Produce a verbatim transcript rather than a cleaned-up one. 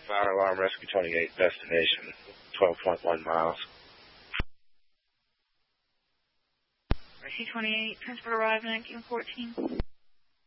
Fire alarm, Rescue twenty-eight, destination twelve point one miles. Rescue twenty-eight, transport arrived nineteen fourteen.